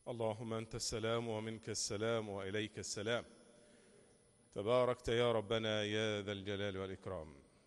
اللهم أنت السلام ومنك السلام وإليك السلام. تباركت يا ربنا يا ذا الجلال والإكرام.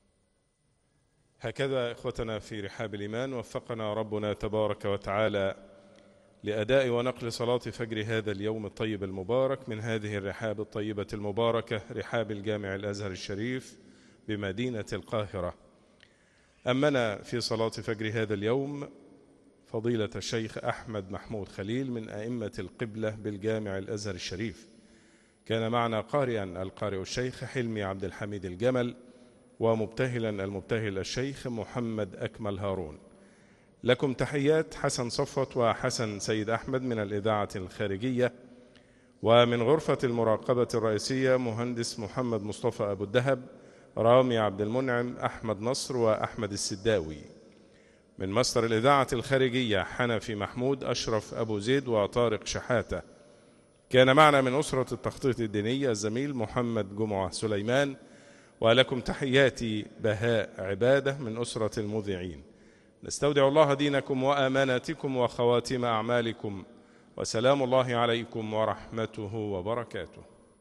هكذا إخوتنا في رحاب الإيمان وفقنا ربنا تبارك وتعالى لأداء ونقل صلاة فجر هذا اليوم الطيب المبارك من هذه الرحاب الطيبة المباركة، رحاب الجامع الأزهر الشريف بمدينة القاهرة. أمنا في صلاة فجر هذا اليوم فضيلة الشيخ أحمد محمود خليل من أئمة القبلة بالجامع الأزهر الشريف. كان معنا قارئا القارئ الشيخ حلمي عبد الحميد الجمل، ومبتهلا المبتهل الشيخ محمد أكمل هارون. لكم تحيات حسن صفوت وحسن سيد أحمد من الإذاعة الخارجية، ومن غرفة المراقبة الرئيسية مهندس محمد مصطفى أبو الدهب، رامي عبد المنعم، أحمد نصر وأحمد السداوي. من مصدر الإذاعة الخارجية حنفي محمود، أشرف أبو زيد وطارق شحاتة. كان معنا من أسرة التخطيط الديني الزميل محمد جمعة سليمان. ولكم تحياتي بهاء عبادة من أسرة المذيعين. نستودع الله دينكم وأماناتكم وخواتم أعمالكم، وسلام الله عليكم ورحمته وبركاته.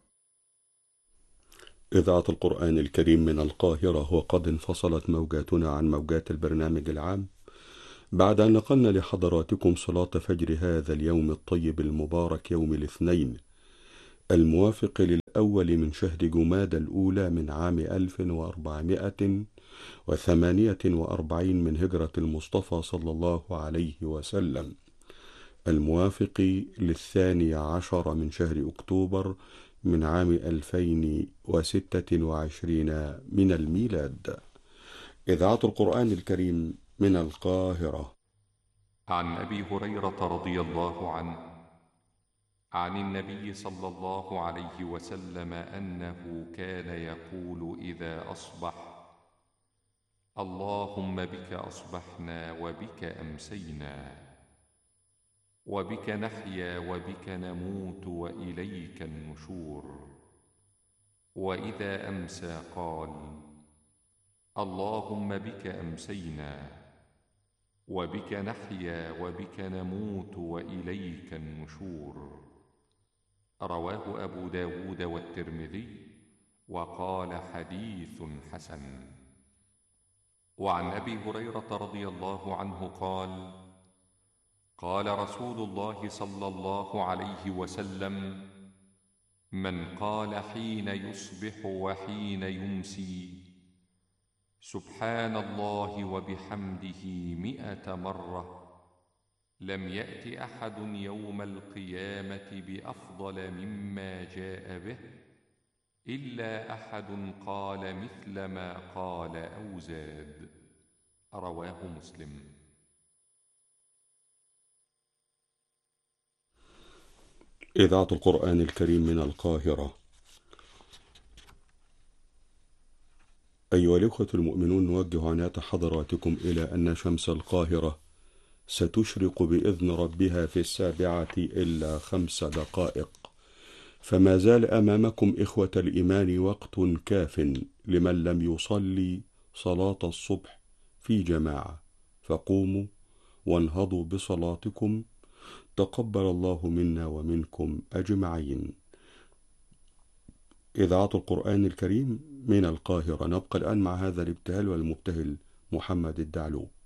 إذاعة القرآن الكريم من القاهرة، وقد انفصلت موجاتنا عن موجات البرنامج العام بعد أن نقلنا لحضراتكم صلاة فجر هذا اليوم الطيب المبارك، يوم الاثنين الموافق للأول من شهر جمادى الأولى من عام 1448 من هجرة المصطفى صلى الله عليه وسلم، الموافق للثاني عشر من شهر أكتوبر من عام 2026 من الميلاد. إذاعة القرآن الكريم من القاهرة. عن أبي هريرة رضي الله عنه عن النبي صلى الله عليه وسلم أنه كان يقول إذا أصبح: اللهم بك أصبحنا وبك أمسينا وبك نحيا وبك نموت وإليك النشور. وإذا أمسى قال: اللهم بك أمسينا وبك نحيا وبك نموت وإليك النشور. رواه أبو داود والترمذي، وقال حديث حسن. وعن أبي هريرة رضي الله عنه قال: قال رسول الله صلى الله عليه وسلم: من قال حين يصبح وحين يمسي سبحان الله وبحمده 100 مرة، لم يأت أحد يوم القيامة بأفضل مما جاء به إلا أحد قال مثل ما قال أو زاد. رواه مسلم. إذاعة القرآن الكريم من القاهرة. أيها الأخوة المؤمنون، نوجه عناية حضراتكم إلى أن شمس القاهرة ستشرق بإذن ربها في 7:05، فما زال أمامكم إخوة الإيمان وقت كاف لمن لم يصلي صلاة الصبح في جماعة، فقوموا وانهضوا بصلاتكم، تقبل الله منا ومنكم أجمعين. إذاعة القرآن الكريم من القاهرة. نبقى الآن مع هذا الابتهال والمبتهل محمد الدعلو.